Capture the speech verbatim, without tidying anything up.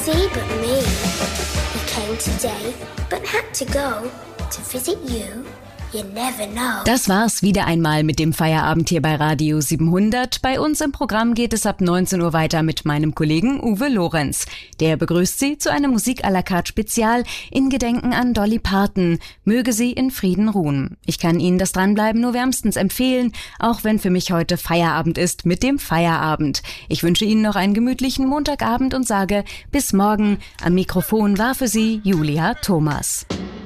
see but me? He came today, but had to go to visit you. You never know. Das war's wieder einmal mit dem Feierabend hier bei Radio siebenhundert. Bei uns im Programm geht es ab neunzehn Uhr weiter mit meinem Kollegen Uwe Lorenz. Der begrüßt Sie zu einem Musik à la carte Spezial in Gedenken an Dolly Parton. Möge sie in Frieden ruhen. Ich kann Ihnen das Dranbleiben nur wärmstens empfehlen, auch wenn für mich heute Feierabend ist mit dem Feierabend. Ich wünsche Ihnen noch einen gemütlichen Montagabend und sage bis morgen. Am Mikrofon war für Sie Julia Thomas.